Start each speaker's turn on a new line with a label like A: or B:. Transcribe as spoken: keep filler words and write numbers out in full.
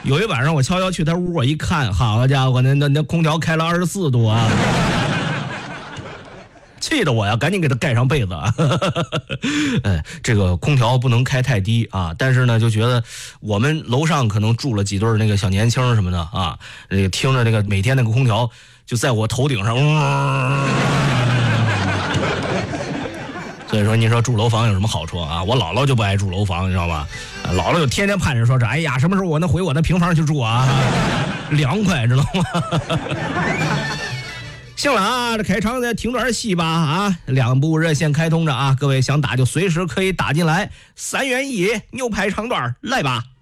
A: 有一晚上我悄悄去他屋，我一看，好家伙，那那那空调开了二十四度啊！气得我呀，赶紧给他盖上被子啊！哎，这个空调不能开太低啊，但是呢，就觉得我们楼上可能住了几对那个小年轻什么的啊，那个听着那个每天那个空调就在我头顶上，嗯、所以说你说住楼房有什么好处啊？我姥姥就不爱住楼房，你知道吗？姥姥就天天盼着说这，哎呀，什么时候我能回我那平房去住啊？凉快，知道吗？行了啊，这开场再听段戏吧啊！两部热线开通着啊，各位想打就随时可以打进来，三元一牛排长段来吧。